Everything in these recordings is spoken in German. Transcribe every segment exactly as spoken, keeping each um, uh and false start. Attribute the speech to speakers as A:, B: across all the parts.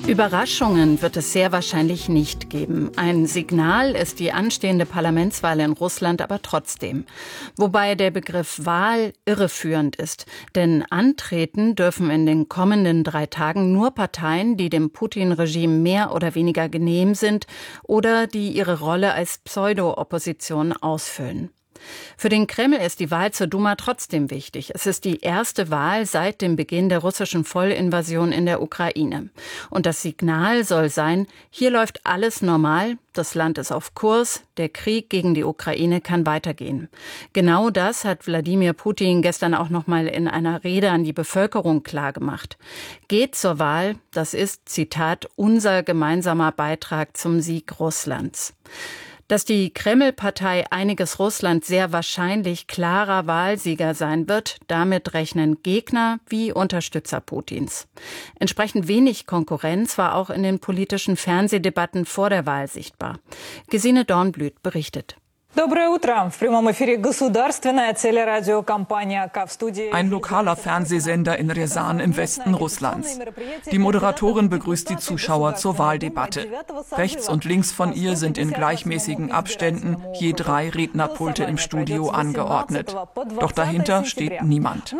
A: Überraschungen wird es sehr wahrscheinlich nicht geben. Ein Signal ist die anstehende Parlamentswahl in Russland aber trotzdem. Wobei der Begriff Wahl irreführend ist. Denn antreten dürfen in den kommenden drei Tagen nur Parteien, die dem Putin-Regime mehr oder weniger genehm sind oder die ihre Rolle als Pseudo-Opposition ausfüllen. Für den Kreml ist die Wahl zur Duma trotzdem wichtig. Es ist die erste Wahl seit dem Beginn der russischen Vollinvasion in der Ukraine. Und das Signal soll sein, hier läuft alles normal, das Land ist auf Kurs, der Krieg gegen die Ukraine kann weitergehen. Genau das hat Wladimir Putin gestern auch noch mal in einer Rede an die Bevölkerung klargemacht. Geht zur Wahl, das ist, Zitat, unser gemeinsamer Beitrag zum Sieg Russlands. Dass die Kreml-Partei Einiges Russland sehr wahrscheinlich klarer Wahlsieger sein wird, damit rechnen Gegner wie Unterstützer Putins. Entsprechend wenig Konkurrenz war auch in den politischen Fernsehdebatten vor der Wahl sichtbar. Gesine Dornblüt berichtet.
B: Ein lokaler Fernsehsender in Rязань im Westen Russlands. Die Moderatorin begrüßt die Zuschauer zur Wahldebatte. Rechts und links von ihr sind in gleichmäßigen Abständen je drei Rednerpulte im Studio angeordnet. Doch dahinter steht niemand.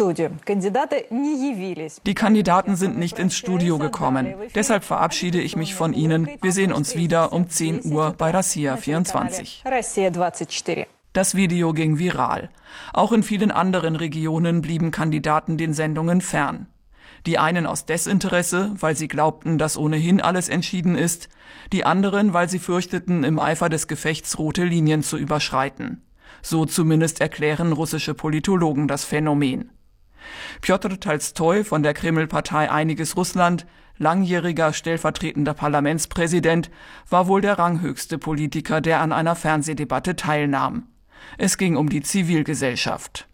B: Die Kandidaten sind nicht ins Studio gekommen. Deshalb verabschiede ich mich von Ihnen. Wir sehen uns wieder um zehn Uhr bei Россия vierundzwanzig. Das Video ging viral. Auch in vielen anderen Regionen blieben Kandidaten den Sendungen fern. Die einen aus Desinteresse, weil sie glaubten, dass ohnehin alles entschieden ist, die anderen, weil sie fürchteten, im Eifer des Gefechts rote Linien zu überschreiten. So zumindest erklären russische Politologen das Phänomen. Pjotr Tolstoi von der Kreml-Partei Einiges Russland, langjähriger stellvertretender Parlamentspräsident, war wohl der ranghöchste Politiker, der an einer Fernsehdebatte teilnahm. Es ging um die Zivilgesellschaft.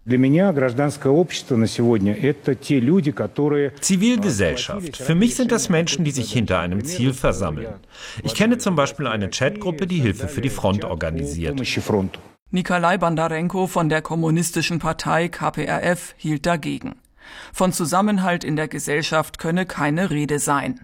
C: Zivilgesellschaft. Für mich sind das Menschen, die sich hinter einem Ziel versammeln. Ich kenne zum Beispiel eine Chatgruppe, die Hilfe für die Front organisiert.
B: Nikolai Bondarenko von der kommunistischen Partei K P R F hielt dagegen. Von Zusammenhalt in der Gesellschaft könne keine Rede sein.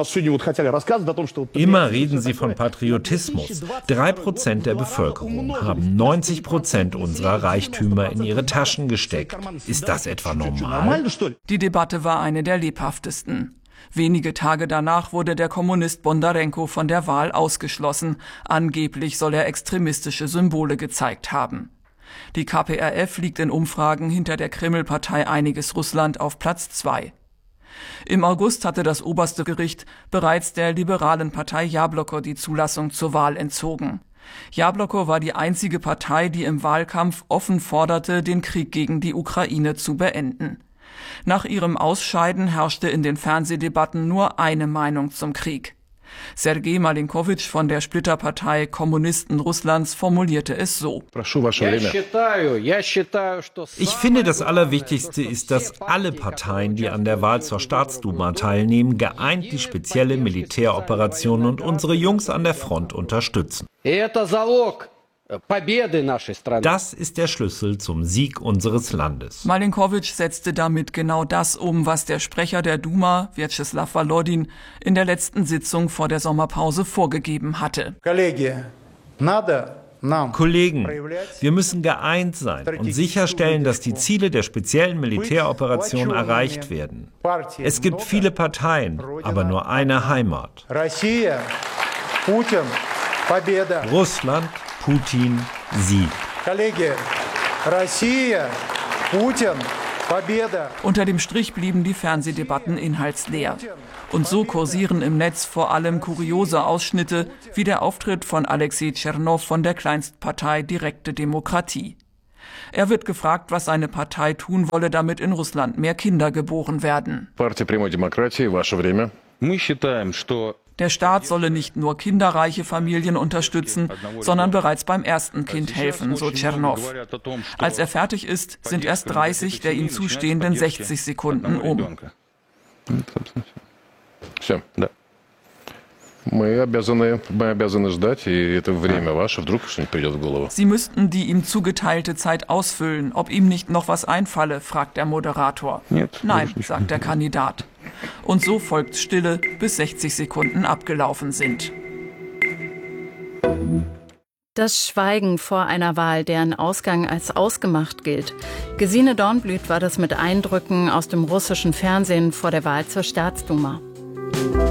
C: Immer reden Sie von Patriotismus. Drei Prozent der Bevölkerung haben neunzig Prozent unserer Reichtümer in ihre Taschen gesteckt. Ist das etwa normal?
B: Die Debatte war eine der lebhaftesten. Wenige Tage danach wurde der Kommunist Bondarenko von der Wahl ausgeschlossen. Angeblich soll er extremistische Symbole gezeigt haben. Die K P R F liegt in Umfragen hinter der Kreml-Partei Einiges Russland auf Platz zwei. Im August hatte das oberste Gericht bereits der liberalen Partei Jabloko die Zulassung zur Wahl entzogen. Jabloko war die einzige Partei, die im Wahlkampf offen forderte, den Krieg gegen die Ukraine zu beenden. Nach ihrem Ausscheiden herrschte in den Fernsehdebatten nur eine Meinung zum Krieg. Sergej Malinkowitsch von der Splitterpartei Kommunisten Russlands formulierte es so.
C: Ich finde, das Allerwichtigste ist, dass alle Parteien, die an der Wahl zur Staatsduma teilnehmen, geeint die spezielle Militäroperation und unsere Jungs an der Front unterstützen. Das ist der Schlüssel zum Sieg unseres Landes.
B: Malinkowitsch setzte damit genau das um, was der Sprecher der Duma, Vyacheslav Volodin, in der letzten Sitzung vor der Sommerpause vorgegeben hatte.
C: Kollegen, wir müssen geeint sein und sicherstellen, dass die Ziele der speziellen Militäroperation erreicht werden. Es gibt viele Parteien, aber nur eine Heimat. Russland, Putin, Sieg.
B: Unter dem Strich blieben die Fernsehdebatten inhaltsleer. Und so kursieren im Netz vor allem kuriose Ausschnitte, wie der Auftritt von Alexei Tschernow von der Kleinstpartei Direkte Demokratie. Er wird gefragt, was seine Partei tun wolle, damit in Russland mehr Kinder geboren werden. Der Staat solle nicht nur kinderreiche Familien unterstützen, sondern bereits beim ersten Kind helfen, so Tschernow. Als er fertig ist, sind erst dreißig der ihm zustehenden sechzig Sekunden um. Sie müssten die ihm zugeteilte Zeit ausfüllen. Ob ihm nicht noch was einfalle, fragt der Moderator. Nein, sagt der Kandidat. Und so folgt Stille, bis sechzig Sekunden abgelaufen sind.
A: Das Schweigen vor einer Wahl, deren Ausgang als ausgemacht gilt. Gesine Dornblüt war das mit Eindrücken aus dem russischen Fernsehen vor der Wahl zur Staatsduma.